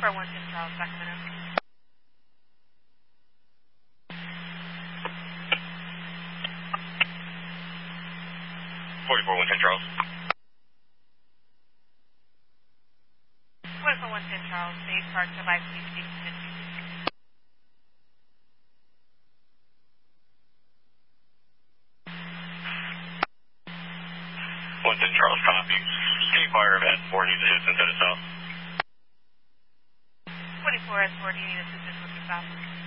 110 Charles, Sacramento. 44 110 Charles. 44 110 Charles, Sage Park, device speaking to 110 Charles, copy. Can you fire event 4 needs assistance at the south? 24 S4, do you need assistance with the south?